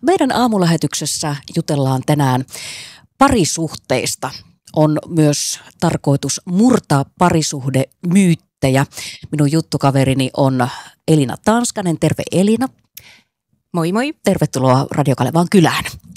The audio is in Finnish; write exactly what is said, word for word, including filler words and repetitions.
Meidän aamulähetyksessä jutellaan tänään parisuhteista. On myös tarkoitus murtaa parisuhdemyyttejä. Minun juttukaverini on Elina Tanskanen. Terve Elina. Moi moi. Tervetuloa Radio Kalevaan kylään.